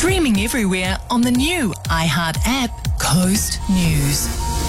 Streaming everywhere on the new iHeart app, Coast News.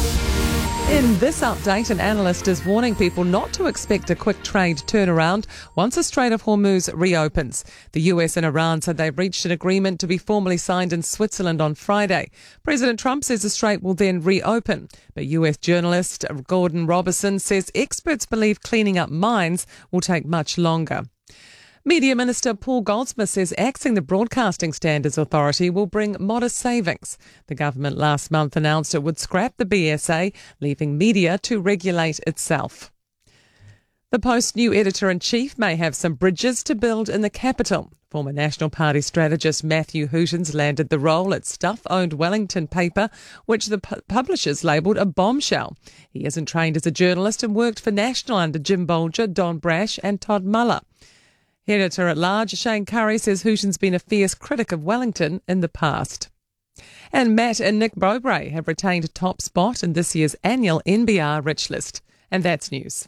In this update, an analyst is warning people not to expect a quick trade turnaround once the Strait of Hormuz reopens. The US and Iran said they've reached an agreement to be formally signed in Switzerland on Friday. President Trump says the strait will then reopen. But US journalist Gordon Robertson says experts believe cleaning up mines will take much longer. Media Minister Paul Goldsmith says axing the Broadcasting Standards Authority will bring modest savings. The government last month announced it would scrap the BSA, leaving media to regulate itself. The Post's new editor-in-chief may have some bridges to build in the capital. Former National Party strategist Matthew Hootens landed the role at Stuff-owned Wellington paper, which the publishers labelled a bombshell. He isn't trained as a journalist and worked for National under Jim Bolger, Don Brash and Todd Muller. Editor-at-large Shane Curry says Hooten's been a fierce critic of Wellington in the past. And Matt and Nick Mowbray have retained a top spot in this year's annual NBR Rich List. And that's news.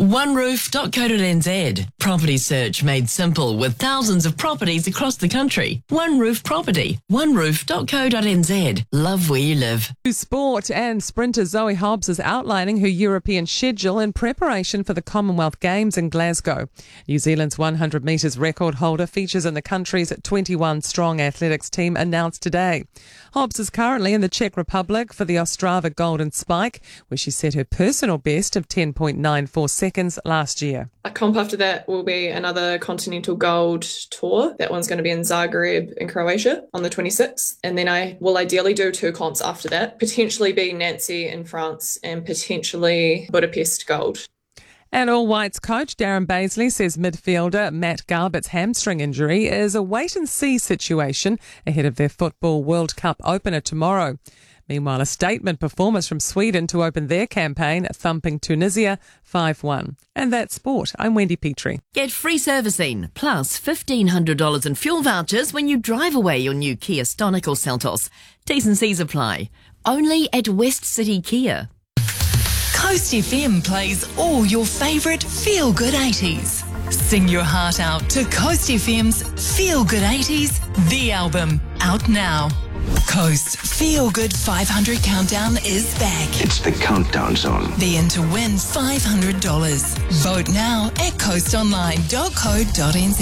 OneRoof.co.nz. Property search made simple with thousands of properties across the country. One Roof Property. OneRoof.co.nz. Love where you live. Sport and sprinter Zoe Hobbs is outlining her European schedule in preparation for the Commonwealth Games in Glasgow. New Zealand's 100 metres record holder features in the country's 21-strong athletics team announced today. Hobbs is currently in the Czech Republic for the Ostrava Golden Spike, where she set her personal best of 10.94 seconds last year. A comp after that will be another Continental Gold Tour. That one's going to be in Zagreb in Croatia on the 26th. And then I will ideally do 2 comps after that, potentially be Nancy in France and potentially Budapest Gold. And All Whites coach Darren Baisley says midfielder Matt Garbutt's hamstring injury is a wait-and-see situation ahead of their Football World Cup opener tomorrow. Meanwhile, a statement performance from Sweden to open their campaign, thumping Tunisia 5-1. And that's sport. I'm Wendy Petrie. Get free servicing plus $1,500 in fuel vouchers when you drive away your new Kia Stonic or Seltos. T's and C's apply. Only at West City Kia. Coast FM plays all your favourite feel-good 80s. Sing your heart out to Coast FM's Feel Good 80s, the album, out now. Coast's Feel Good 500 Countdown is back. It's the countdown zone. Be in to win $500. Vote now at coastonline.co.nz.